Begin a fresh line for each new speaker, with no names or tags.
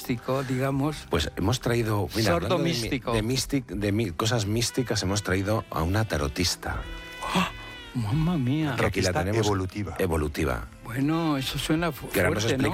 místico, digamos.
Pues hemos traído... Mira,
Sordo
hablando
místico.
de cosas místicas, hemos traído a una tarotista.
¡Oh, mamma mía!
Que aquí la tenemos
evolutiva.
Evolutiva.
Bueno, eso suena
Que ahora nos
fuerte, ¿no?